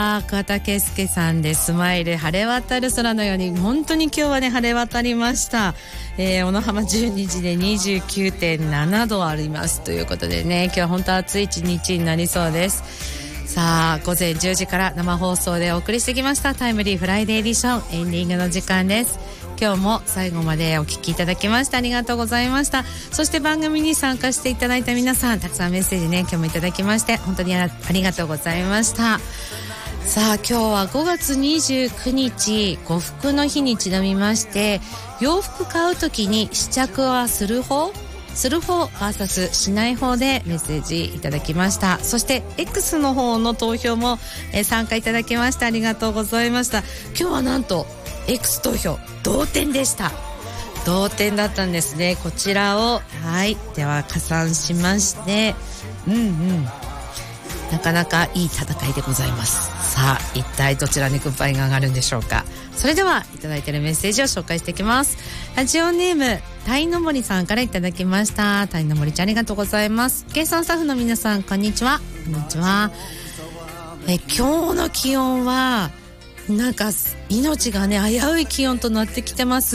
桑田佳祐さんでスマイル晴れ渡る空のように、本当に今日はね晴れ渡りました。小野浜12時で 29.7 度ありますということでね、今日は本当暑い一日になりそうです。さあ午前10時から生放送でお送りしてきましたタイムリーフライデーエディション、エンディングの時間です。今日も最後までお聞きいただきましてありがとうございました。そして番組に参加していただいた皆さん、たくさんメッセージね今日もいただきまして本当にありがとうございました。さあ今日は5月29日呉服の日にちなみまして、洋服買うときに試着はする方vs しない方でメッセージいただきました。そして X の方の投票も参加いただきましてありがとうございました。今日はなんと X 投票同点でした。同点だったんですね。こちらをでは加算しまして、なかなかいい戦いでございます。さあ一体どちらに軍配が上がるんでしょうか。それではいただいているメッセージを紹介していきます。ラジオネームたいのぼりさんからいただきました。たいのぼりちゃんありがとうございます。計算スタッフの皆さんこんにちは。こんにちは。今日の気温はなんか命がね危うい気温となってきてます。